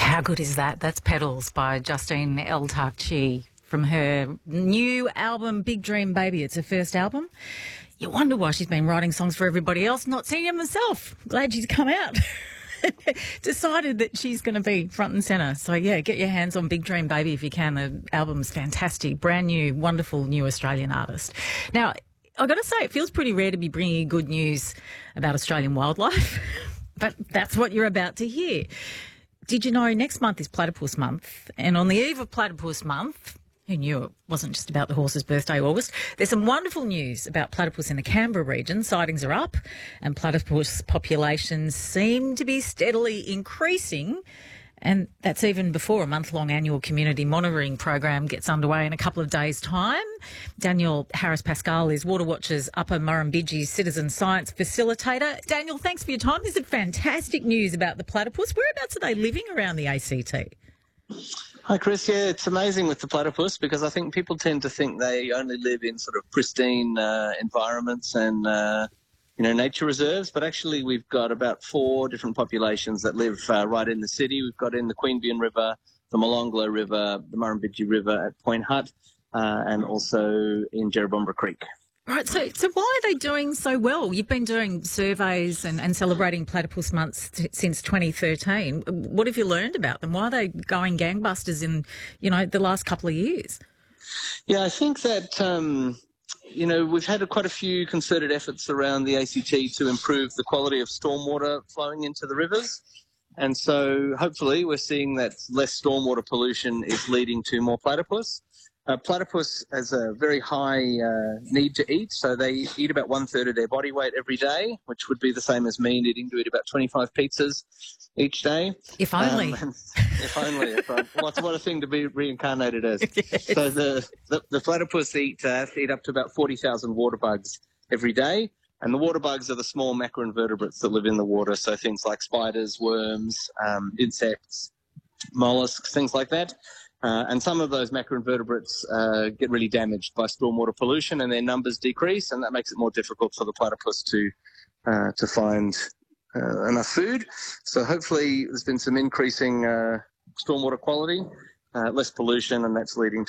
How good is that? That's Petals by Justine El-Takchi from her new album, Big Dream Baby. It's her first album. You wonder why she's been writing songs for everybody else, not singing them herself. Glad she's come out. Decided that she's going to be front and centre. So, yeah, get your hands on Big Dream Baby if you can. The album's fantastic. Brand new, wonderful new Australian artist. Now, I've got to say, it feels pretty rare to be bringing you good news about Australian wildlife, but that's what you're about to hear. Did you know next month is Platypus Month? And on the eve of Platypus Month, who knew it wasn't just about the horse's birthday, August, there's some wonderful news about platypus in the Canberra region. Sightings are up and platypus populations seem to be steadily increasing. And that's even before a month-long annual community monitoring program gets underway in a couple of days' time. Daniel Harris-Pascal is Waterwatch's Upper Murrumbidgee Citizen Science Facilitator. Daniel, thanks for your time. This is fantastic news about the platypus. Whereabouts are they living around the ACT? Hi, Chris. Yeah, it's amazing with the platypus because I think people tend to think they only live in sort of pristine environments and nature reserves, but actually we've got about 4 different populations that live right in the city. We've got in the Queanbeyan River, the Molonglo River, the Murrumbidgee River at Point Hutt, and also in Jerrabomberra Creek. Right, so why are they doing so well? You've been doing surveys and celebrating Platypus Month since 2013. What have you learned about them? Why are they going gangbusters in, the last couple of years? Yeah, I think that... we've had quite a few concerted efforts around the ACT to improve the quality of stormwater flowing into the rivers. And so hopefully we're seeing that less stormwater pollution is leading to more platypus. Platypus has a very high need to eat, so they eat about 1/3 of their body weight every day, which would be the same as me needing to eat about 25 pizzas each day. If only. If only. What a thing to be reincarnated as. Yes. So the platypus eat up to about 40,000 water bugs every day, and the water bugs are the small macroinvertebrates that live in the water, so things like spiders, worms, insects, mollusks, things like that. And some of those macroinvertebrates get really damaged by stormwater pollution and their numbers decrease, and that makes it more difficult for the platypus to find enough food. So hopefully there's been some increasing stormwater quality, less pollution, and that's leading